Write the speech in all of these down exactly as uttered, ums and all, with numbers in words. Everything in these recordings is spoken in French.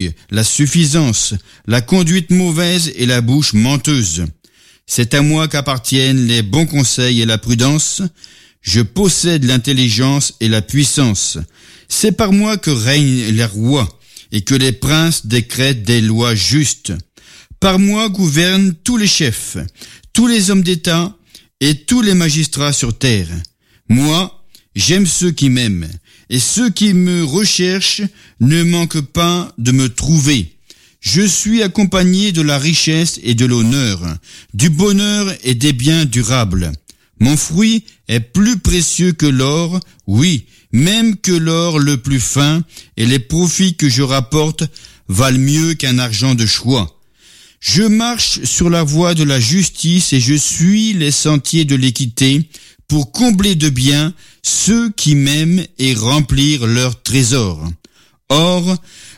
l'orgueil, la suffisance, la conduite mauvaise et la bouche menteuse. C'est à moi qu'appartiennent les bons conseils et la prudence. Je possède l'intelligence et la puissance. C'est par moi que règnent les rois et que les princes décrètent des lois justes. Par moi gouvernent tous les chefs, tous les hommes d'État et tous les magistrats sur terre. Moi, j'aime ceux qui m'aiment, et ceux qui me recherchent ne manquent pas de me trouver. Je suis accompagné de la richesse et de l'honneur, du bonheur et des biens durables. Mon fruit est plus précieux que l'or, oui, même que l'or le plus fin, et les profits que je rapporte valent mieux qu'un argent de choix. Je marche sur la voie de la justice et je suis les sentiers de l'équité pour combler de biens ceux qui m'aiment et remplir leurs trésors. Or,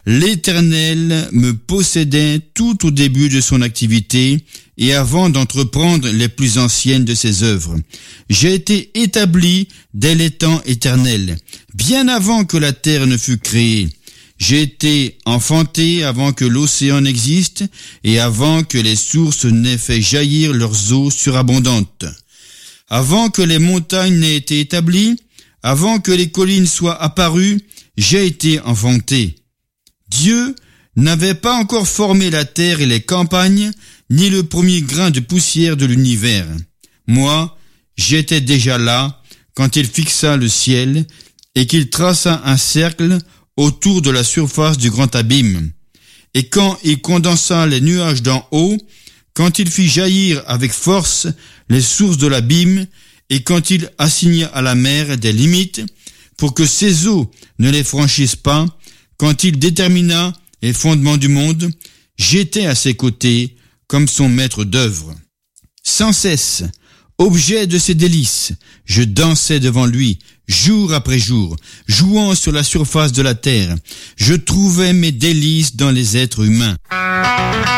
l'Éternel me possédait tout au début de son activité et avant d'entreprendre les plus anciennes de ses œuvres. J'ai été établi dès les temps éternels, bien avant que la terre ne fût créée. J'ai été enfanté avant que l'océan n'existe et avant que les sources n'aient fait jaillir leurs eaux surabondantes. Avant que les montagnes n'aient été établies, avant que les collines soient apparues, j'ai été enfanté. Dieu n'avait pas encore formé la terre et les campagnes, ni le premier grain de poussière de l'univers. Moi, j'étais déjà là quand il fixa le ciel et qu'il traça un cercle autour de la surface du grand abîme. Et quand il condensa les nuages d'en haut, quand il fit jaillir avec force les sources de l'abîme, et quand il assigna à la mer des limites, pour que ses eaux ne les franchissent pas, quand il détermina les fondements du monde, j'étais à ses côtés comme son maître d'œuvre. Sans cesse, objet de ses délices, je dansais devant lui, jour après jour, jouant sur la surface de la terre. Je trouvais mes délices dans les êtres humains.